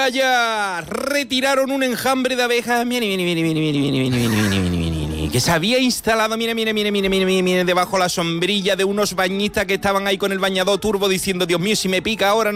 playa retiraron un enjambre de abejas. Mire, que se había instalado, mire, debajo la sombrilla de unos bañistas que estaban ahí con el bañador turbo diciendo: Dios mío, si me pica ahora